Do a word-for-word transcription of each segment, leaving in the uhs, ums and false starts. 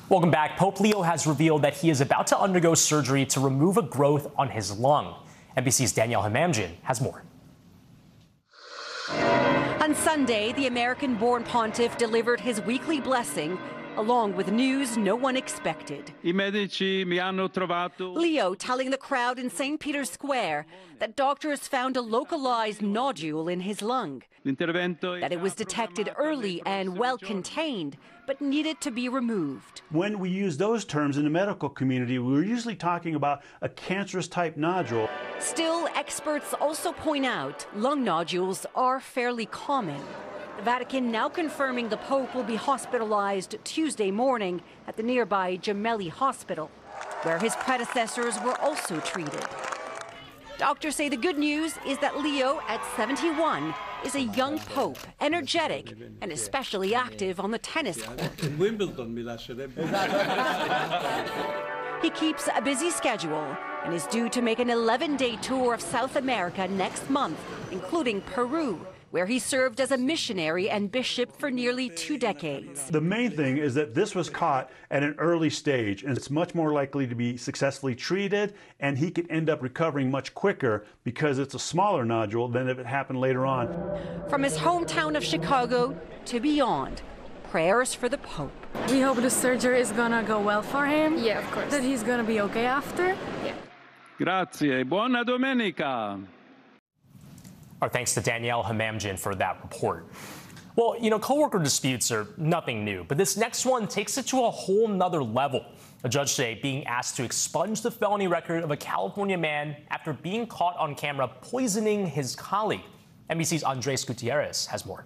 Welcome back. Pope Leo has revealed that he is about to undergo surgery to remove a growth on his lung. N B C's Danielle Hamamdjian has more. On Sunday, the American-born pontiff delivered his weekly blessing, along with news no one expected. I medici mi hanno trovato. Leo telling the crowd in Saint Peter's Square that doctors found a localized nodule in his lung, that it was detected early and well contained, but needed to be removed. When we use those terms in the medical community, we're usually talking about a cancerous type nodule. Still, experts also point out lung nodules are fairly common. The Vatican now confirming the Pope will be hospitalized Tuesday morning at the nearby Gemelli Hospital, where his predecessors were also treated. Doctors say the good news is that Leo, at seventy-one, is a young pope, energetic, and especially active on the tennis court. He keeps a busy schedule and is due to make an eleven-day tour of South America next month, including Peru, where he served as a missionary and bishop for nearly two decades. The main thing is that this was caught at an early stage, and it's much more likely to be successfully treated, and he could end up recovering much quicker because it's a smaller nodule than if it happened later on. From his hometown of Chicago to beyond, prayers for the Pope. We hope the surgery is gonna go well for him. Yeah, of course. That he's gonna be okay after. Yeah. Grazie. Buona domenica. Our thanks to Danielle Hamamdjian for that report. Well, you know, coworker disputes are nothing new, but this next one takes it to a whole nother level. A judge today being asked to expunge the felony record of a California man after being caught on camera poisoning his colleague. N B C's Andres Gutierrez has more.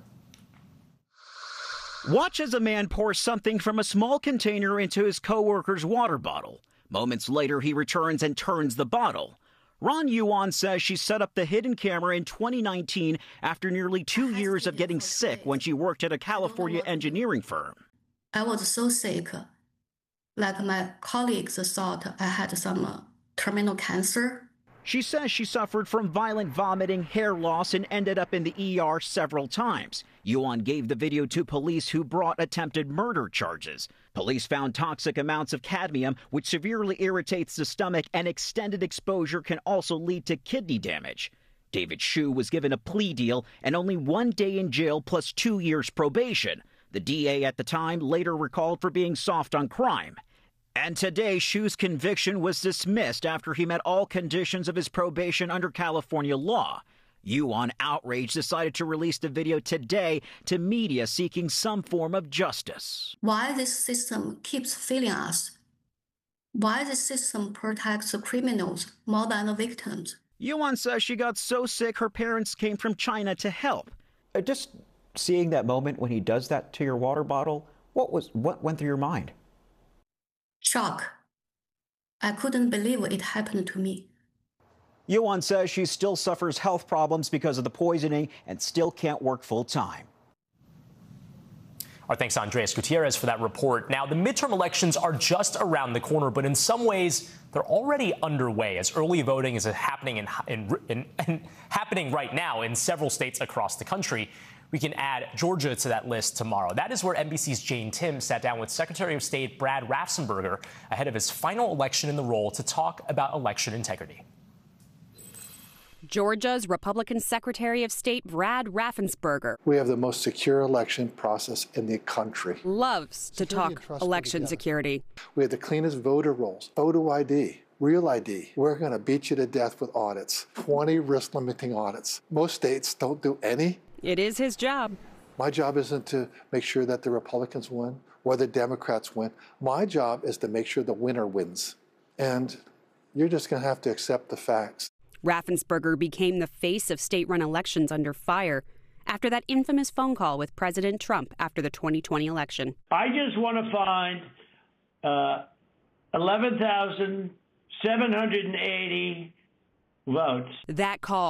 Watch as a man pours something from a small container into his coworker's water bottle. Moments later, he returns and turns the bottle. Ron Yuan says she set up the hidden camera in twenty nineteen after nearly two years of getting sick when she worked at a California engineering firm. I was so sick, like my colleagues thought I had some uh, terminal cancer. She says she suffered from violent vomiting, hair loss, and ended up in the E R several times. Yuan gave the video to police who brought attempted murder charges. Police found toxic amounts of cadmium, which severely irritates the stomach, and extended exposure can also lead to kidney damage. David Shu was given a plea deal and only one day in jail plus two years probation. The D A at the time later recalled for being soft on crime. And today, Shu's conviction was dismissed after he met all conditions of his probation under California law. Yuan, outraged, decided to release the video today to media seeking some form of justice. Why this system keeps failing us? Why this system protects the criminals more than the victims? Yuan says she got so sick her parents came from China to help. Uh, just seeing that moment when he does that to your water bottle, what was what went through your mind? Shock. I couldn't believe it happened to me. Yuan says she still suffers health problems because of the poisoning and still can't work full time. Our thanks to Andres Gutierrez for that report. Now, the midterm elections are just around the corner, but in some ways, they're already underway as early voting is happening in, in, in, in happening right now in several states across the country. We can add Georgia to that list tomorrow. That is where N B C's Jane Tim sat down with Secretary of State Brad Raffensperger ahead of his final election in the role to talk about election integrity. Georgia's Republican Secretary of State Brad Raffensperger. We have the most secure election process in the country. Loves to talk election security. We have the cleanest voter rolls, photo I D, real I D. We're going to beat you to death with audits, twenty risk limiting audits. Most states don't do any. It is his job. My job isn't to make sure that the Republicans win or the Democrats win. My job is to make sure the winner wins. And you're just going to have to accept the facts. Raffensperger became the face of state-run elections under fire after that infamous phone call with President Trump after the twenty twenty election. I just want to find uh, eleven thousand seven hundred eighty votes. That call